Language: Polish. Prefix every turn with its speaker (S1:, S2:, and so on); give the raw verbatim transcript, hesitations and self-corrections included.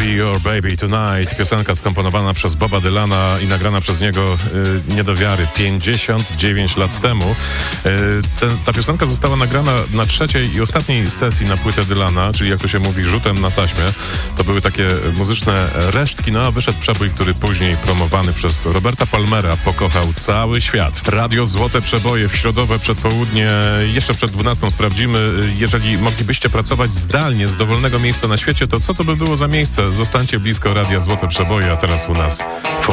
S1: Be Your Baby Tonight. Piosenka skomponowana przez Boba Dylana i nagrana przez niego y, nie do wiary pięćdziesiąt dziewięć lat temu. Y, te, ta piosenka została nagrana na trzeciej i ostatniej sesji na płytę Dylana, czyli jak to się mówi, rzutem na taśmie. To były takie muzyczne resztki, no a wyszedł przebój, który później promowany przez Roberta Palmera pokochał cały świat. Radio Złote Przeboje w środowe przedpołudnie, jeszcze przed dwunastą sprawdzimy. Jeżeli moglibyście pracować zdalnie z dowolnego miejsca na świecie, to co to by było za miejsce? Zostańcie blisko Radia Złote Przeboje, a teraz u nas